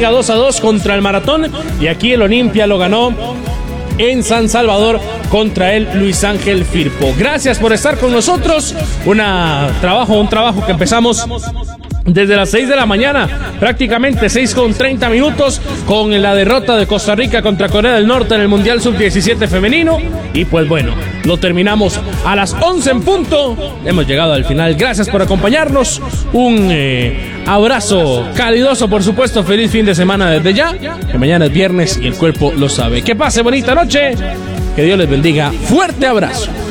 Liga 2-2 contra el Maratón, y aquí el Olimpia lo ganó en San Salvador contra el Luis Ángel Firpo. Gracias por estar con nosotros. Un trabajo que empezamos desde las 6 de la mañana, prácticamente 6:30, con la derrota de Costa Rica contra Corea del Norte en el Mundial Sub-17 femenino. Y pues bueno, lo terminamos a las 11 en punto. Hemos llegado al final. Gracias por acompañarnos. Un abrazo calidoso, por supuesto. Feliz fin de semana desde ya, que mañana es viernes y el cuerpo lo sabe. Que pase bonita noche. Que Dios les bendiga. Fuerte abrazo.